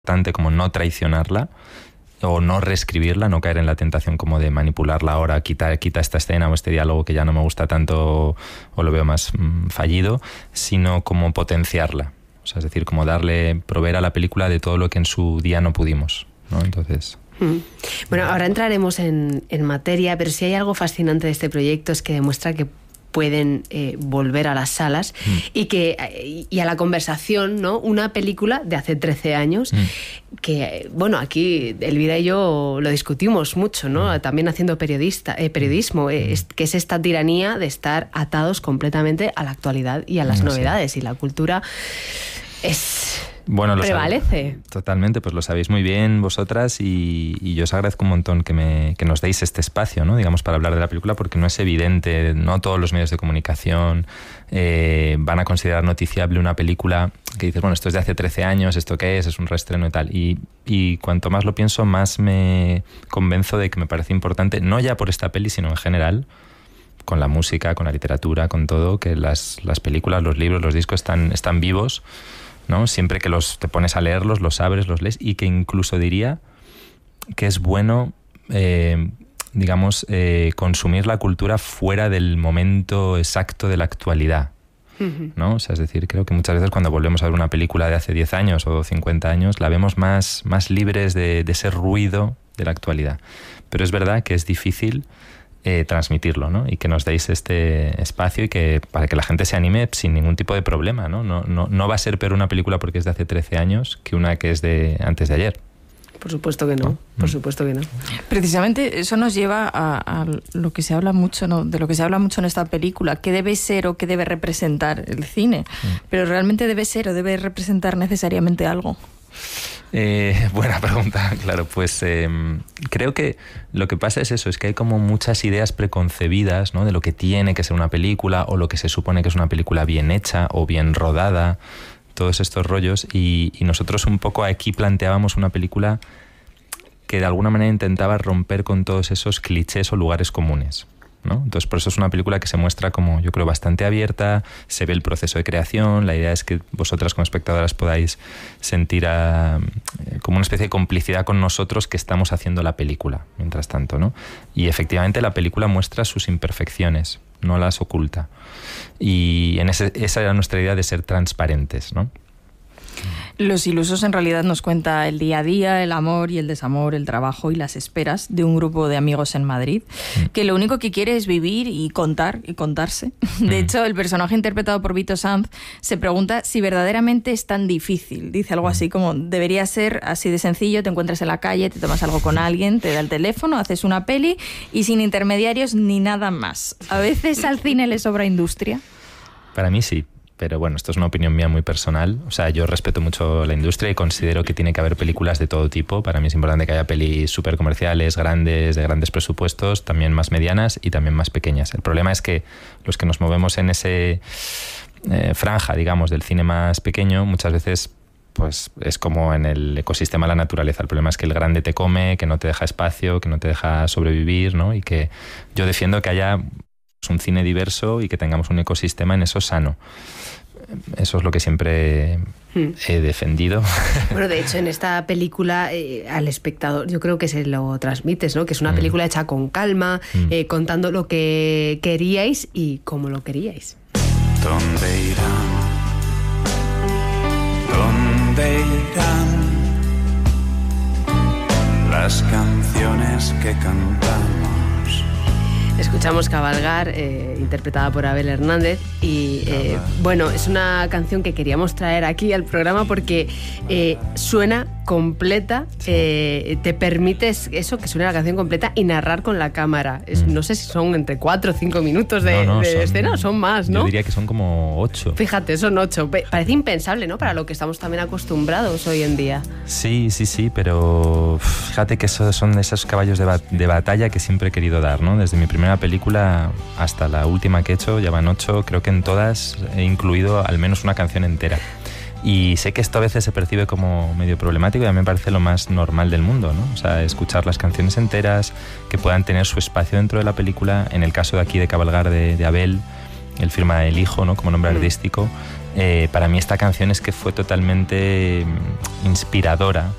importante como no traicionarla o no reescribirla, no caer en la tentación como de manipularla ahora, quita esta escena o este diálogo que ya no me gusta tanto o lo veo más fallido, sino como potenciarla. O sea, es decir, como proveer a la película de todo lo que en su día no pudimos, ¿no? Entonces... Bueno, ahora entraremos en materia, pero si hay algo fascinante de este proyecto es que demuestra que pueden volver a las salas y a la conversación, ¿no? Una película de hace 13 años que, bueno, aquí Elvira y yo lo discutimos mucho, ¿no? También haciendo periodismo, que es esta tiranía de estar atados completamente a la actualidad y a las novedades, y la cultura prevalece. Totalmente, pues lo sabéis muy bien vosotras y yo os agradezco un montón que nos deis este espacio, ¿no? Digamos, para hablar de la película, porque no es evidente, no todos los medios de comunicación van a considerar noticiable una película que dices, bueno, esto es de hace 13 años, ¿esto qué es? Es un reestreno y tal. Y cuanto más lo pienso, más me convenzo de que me parece importante, no ya por esta peli, sino en general, con la música, con la literatura, con todo, que las películas, los libros, los discos están vivos, ¿no? Siempre que te pones a leerlos, los abres, los lees, y que incluso diría que es bueno, consumir la cultura fuera del momento exacto de la actualidad, ¿no? O sea, es decir, creo que muchas veces cuando volvemos a ver una película de hace 10 años o 50 años, la vemos más libres de ese ruido de la actualidad. Pero es verdad que es difícil transmitirlo, ¿no? Y que nos deis este espacio y para que la gente se anime sin ningún tipo de problema, ¿no? No va a ser peor una película porque es de hace 13 años que una que es de antes de ayer. Por supuesto que no, por supuesto que no. Precisamente eso nos lleva a lo que se habla mucho, ¿no? De lo que se habla mucho en esta película, qué debe ser o qué debe representar el cine. Pero realmente debe ser o debe representar necesariamente algo. Buena pregunta, claro, pues creo que lo que pasa es eso, es que hay como muchas ideas preconcebidas, ¿no? De lo que tiene que ser una película o lo que se supone que es una película bien hecha o bien rodada, todos estos rollos, y nosotros un poco aquí planteábamos una película que de alguna manera intentaba romper con todos esos clichés o lugares comunes, ¿no? Entonces por eso es una película que se muestra como, yo creo, bastante abierta, se ve el proceso de creación, la idea es que vosotras como espectadoras podáis sentir como una especie de complicidad con nosotros que estamos haciendo la película, mientras tanto, ¿no? Y efectivamente la película muestra sus imperfecciones, no las oculta. Y esa era nuestra idea de ser transparentes, ¿no? Los Ilusos en realidad nos cuenta el día a día, el amor y el desamor, el trabajo y las esperas de un grupo de amigos en Madrid, que lo único que quiere es vivir y contar y contarse. De hecho, el personaje interpretado por Vito Sanz se pregunta si verdaderamente es tan difícil. Dice algo así como, debería ser así de sencillo, te encuentras en la calle, te tomas algo con alguien, te da el teléfono, haces una peli y sin intermediarios ni nada más. ¿A veces al cine le sobra industria? Para mí sí. Pero bueno, esto es una opinión mía muy personal. O sea, yo respeto mucho la industria y considero que tiene que haber películas de todo tipo. Para mí es importante que haya pelis súper comerciales, grandes, de grandes presupuestos, también más medianas y también más pequeñas. El problema es que los que nos movemos en ese franja, digamos, del cine más pequeño, muchas veces pues es como en el ecosistema de la naturaleza. El problema es que el grande te come, que no te deja espacio, que no te deja sobrevivir, ¿no? Y que yo defiendo que haya un cine diverso y que tengamos un ecosistema en eso sano. Eso es lo que siempre he defendido. Bueno, de hecho, en esta película al espectador yo creo que se lo transmites, ¿no? Que es una película hecha con calma, contando lo que queríais y cómo lo queríais. ¿Dónde irán? ¿Dónde irán las canciones que cantamos? Escuchamos Cabalgar, interpretada por Abel Hernández, y bueno, es una canción que queríamos traer aquí al programa porque suena completa, te permites eso, que suene la canción completa y narrar con la cámara. No sé si son entre 4 o 5 minutos de escena o son más, ¿no? Yo diría que son como 8. Fíjate, son 8. Parece impensable, ¿no? Para lo que estamos también acostumbrados hoy en día. Sí, pero fíjate que son esos caballos de batalla que siempre he querido dar, ¿no? Desde mi primera película hasta la última que he hecho, ya van 8, creo que en todas he incluido al menos una canción entera. Y sé que esto a veces se percibe como medio problemático y a mí me parece lo más normal del mundo, ¿no? O sea, escuchar las canciones enteras, que puedan tener su espacio dentro de la película. En el caso de aquí de Cabalgar de Abel, él firma El Hijo, ¿no? Como nombre artístico. para mí esta canción es que fue totalmente inspiradora